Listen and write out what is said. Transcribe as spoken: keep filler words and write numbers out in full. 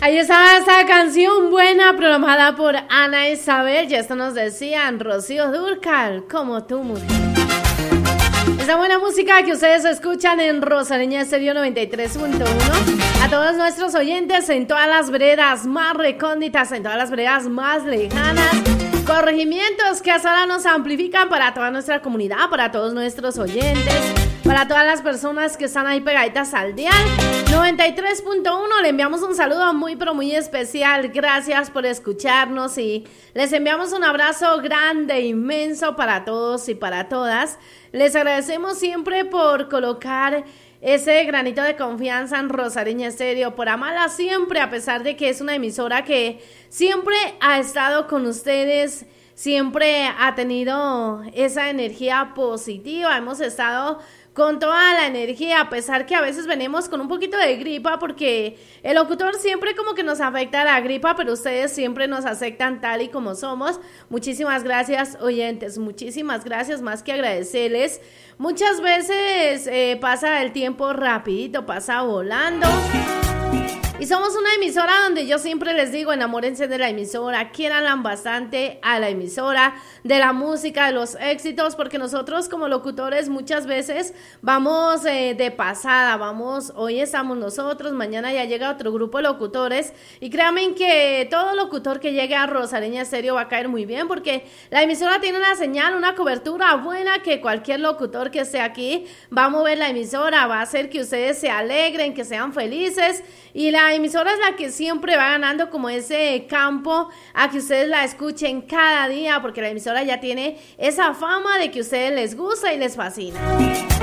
Ahí estaba esta canción buena programada por Ana Isabel, y esto nos decían Rocío Dúrcal, como tu mujer. Esa buena música que ustedes escuchan en Rosareña Estéreo noventa y tres punto uno. A todos nuestros oyentes en todas las veredas más recónditas, en todas las veredas más lejanas. Corregimientos que hasta ahora nos amplifican para toda nuestra comunidad, para todos nuestros oyentes, para todas las personas que están ahí pegaditas al dial noventa y tres punto uno. Le enviamos un saludo muy pero muy especial. Gracias por escucharnos y les enviamos un abrazo grande, inmenso para todos y para todas. Les agradecemos siempre por colocar ese granito de confianza en Rosareña Estéreo, por amarla siempre, a pesar de que es una emisora que siempre ha estado con ustedes, siempre ha tenido esa energía positiva. Hemos estado con toda la energía, a pesar que a veces venimos con un poquito de gripa, porque el locutor siempre como que nos afecta la gripa, pero ustedes siempre nos aceptan tal y como somos. Muchísimas gracias, oyentes, muchísimas gracias, más que agradecerles. Muchas veces eh, pasa el tiempo rapidito, pasa volando. Y somos una emisora donde yo siempre les digo, enamórense de la emisora, quiéranla bastante a la emisora, de la música, de los éxitos, porque nosotros como locutores muchas veces vamos eh, de pasada, vamos, hoy estamos nosotros, mañana ya llega otro grupo de locutores, y créanme que todo locutor que llegue a Rosareña Estéreo va a caer muy bien, porque la emisora tiene una señal, una cobertura buena, que cualquier locutor que esté aquí va a mover la emisora, va a hacer que ustedes se alegren, que sean felices, y la emisora es la que siempre va ganando como ese campo a que ustedes la escuchen cada día, porque la emisora ya tiene esa fama de que a ustedes les gusta y les fascina.